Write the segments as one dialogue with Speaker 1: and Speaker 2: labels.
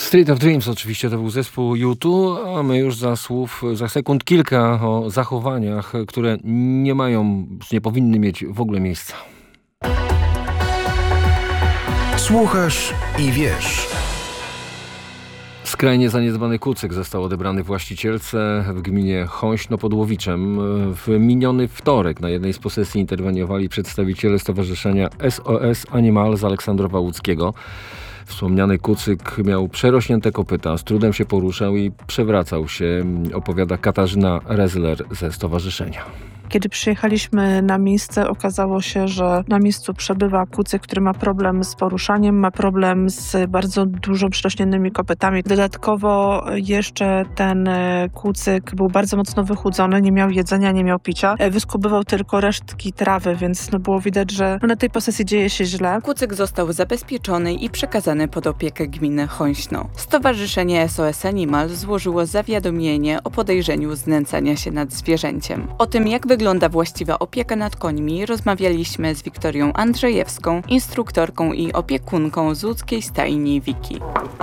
Speaker 1: Street of Dreams oczywiście to był zespół U2, a my już za sekund kilka o zachowaniach, które nie powinny mieć w ogóle miejsca.
Speaker 2: Słuchasz i wiesz.
Speaker 1: Skrajnie zaniedbany kucyk został odebrany właścicielce w gminie Chońśno pod Łowiczem. W miniony wtorek na jednej z posesji interweniowali przedstawiciele Stowarzyszenia SOS Animal z Aleksandrowa Łódzkiego. Wspomniany kucyk miał przerośnięte kopyta, z trudem się poruszał i przewracał się, opowiada Katarzyna Rezler ze stowarzyszenia.
Speaker 3: Kiedy przyjechaliśmy na miejsce, okazało się, że na miejscu przebywa kucyk, który ma problem z poruszaniem, ma problem z bardzo dużo przyrośniętymi kopytami. Dodatkowo jeszcze ten kucyk był bardzo mocno wychudzony, nie miał jedzenia, nie miał picia. Wyskubywał tylko resztki trawy, więc było widać, że na tej posesji dzieje się źle.
Speaker 4: Kucyk został zabezpieczony i przekazany pod opiekę gminy Chońśno. Stowarzyszenie SOS Animal złożyło zawiadomienie o podejrzeniu znęcania się nad zwierzęciem. O tym, jak wygląda właściwa opieka nad końmi, rozmawialiśmy z Wiktorią Andrzejewską, instruktorką i opiekunką z łódzkiej stajni Wiki.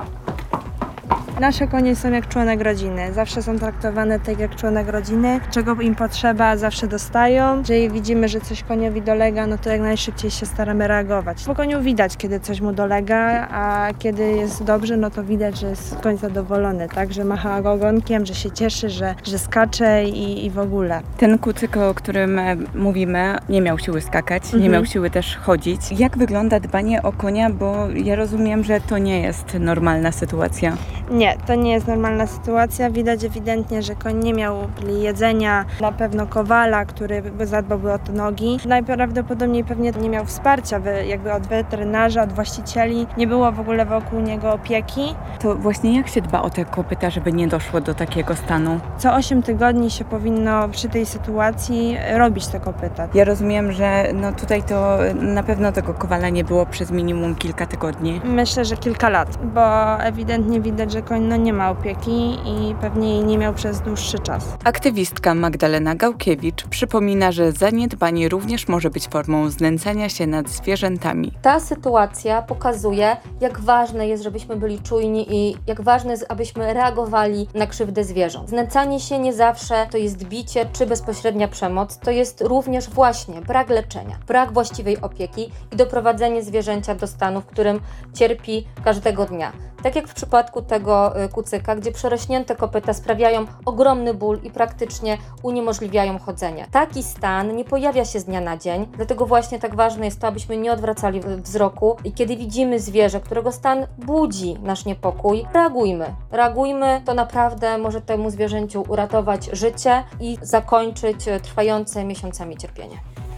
Speaker 5: Nasze konie są jak członek rodziny. Zawsze są traktowane tak jak członek rodziny. Czego im potrzeba, zawsze dostają. Jeżeli widzimy, że coś koniowi dolega, no to jak najszybciej się staramy reagować. Po koniu widać, kiedy coś mu dolega, a kiedy jest dobrze, no to widać, że jest koń zadowolony, tak? Że macha ogonkiem, że się cieszy, że skacze i w ogóle.
Speaker 4: Ten kucyk, o którym mówimy, nie miał siły skakać, nie miał siły też chodzić. Jak wygląda dbanie o konia, bo ja rozumiem, że to nie jest normalna sytuacja.
Speaker 5: Nie, to nie jest normalna sytuacja. Widać ewidentnie, że koń nie miał jedzenia, na pewno kowala, który zadbałby o te nogi. Najprawdopodobniej pewnie nie miał wsparcia jakby od weterynarza, od właścicieli. Nie było w ogóle wokół niego opieki.
Speaker 4: To właśnie jak się dba o te kopyta, żeby nie doszło do takiego stanu?
Speaker 5: Co 8 tygodni się powinno przy tej sytuacji robić te kopyta.
Speaker 4: Ja rozumiem, że tutaj to na pewno tego kowala nie było przez minimum kilka tygodni.
Speaker 5: Myślę, że kilka lat, bo ewidentnie widać, że koń nie ma opieki i pewnie jej nie miał przez dłuższy czas.
Speaker 4: Aktywistka Magdalena Gałkiewicz przypomina, że zaniedbanie również może być formą znęcania się nad zwierzętami.
Speaker 6: Ta sytuacja pokazuje, jak ważne jest, żebyśmy byli czujni i jak ważne jest, abyśmy reagowali na krzywdę zwierząt. Znęcanie się nie zawsze to jest bicie czy bezpośrednia przemoc, to jest również właśnie brak leczenia, brak właściwej opieki i doprowadzenie zwierzęcia do stanu, w którym cierpi każdego dnia. Tak jak w przypadku tego kucyka, gdzie przerośnięte kopyta sprawiają ogromny ból i praktycznie uniemożliwiają chodzenie. Taki stan nie pojawia się z dnia na dzień, dlatego właśnie tak ważne jest to, abyśmy nie odwracali wzroku i kiedy widzimy zwierzę, którego stan budzi nasz niepokój, reagujmy, to naprawdę może temu zwierzęciu uratować życie i zakończyć trwające miesiącami cierpienie.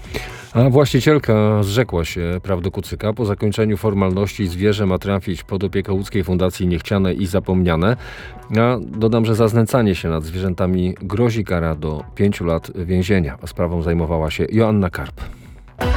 Speaker 1: A właścicielka zrzekła się praw do kucyka. Po zakończeniu formalności zwierzę ma trafić pod opiekę Łódzkiej Fundacji Niechciane i Zapomniane. A dodam, że za znęcanie się nad zwierzętami grozi kara do 5 lat więzienia. Sprawą zajmowała się Joanna Karp.